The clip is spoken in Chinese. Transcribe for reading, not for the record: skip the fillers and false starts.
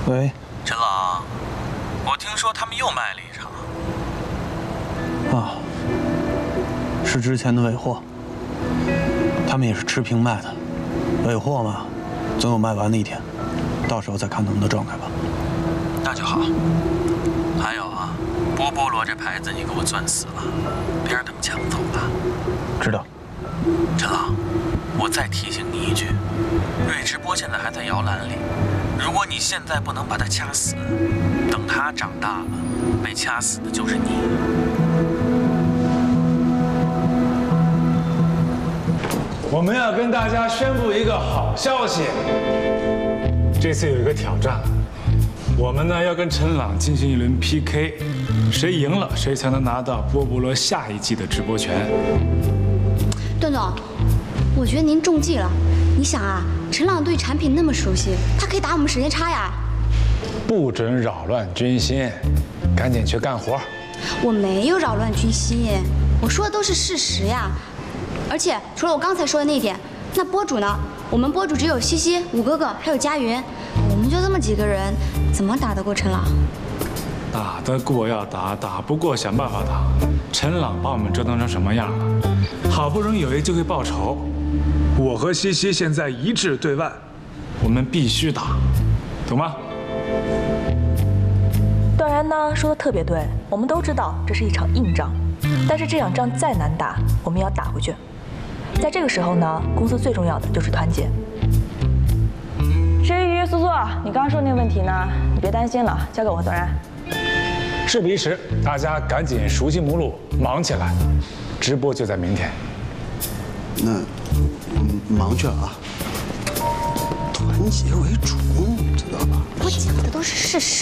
喂， 陈朗，我听说他们又卖了一场。 啊，是之前的尾货，他们也是持平卖的。尾货嘛，总有卖完的一天，到时候再看他们的状态吧。 那就好。还有啊，波波罗这牌子你给我攥死了，别让他们抢走了。 知道。 陈朗，我再提醒你一句，瑞直播现在还在摇篮里，如果你现在不能把他掐死，等他长大了，被掐死的就是你。 我们要跟大家宣布一个好消息，这次有一个挑战，我们呢要跟陈朗进行一轮 PK， 谁赢了谁才能拿到波波罗下一季的直播权。 段总，我觉得您中计了。你想啊，陈朗对产品那么熟悉，他可以打我们时间差呀。 不准扰乱军心，赶紧去干活。 我没有扰乱军心，我说的都是事实呀。而且除了我刚才说的那一点，那播主呢？我们播主只有西西、五哥哥还有佳云，我们就这么几个人，怎么打得过陈朗？ 打得过要打，打不过想办法打。陈朗把我们折腾成什么样了？好不容易有一机会报仇，我和西西现在一致对外，我们必须打，懂吗？ 段然呢说的特别对，我们都知道这是一场硬仗，但是这场仗再难打，我们也要打回去。在这个时候呢，公司最重要的就是团结。至于苏苏，你刚刚说那个问题呢，你别担心了，交给我段然。 事不宜迟，大家赶紧熟悉目录，忙起来。直播就在明天。 那忙去啊，团结为主，知道吧？ 我讲的都是事实。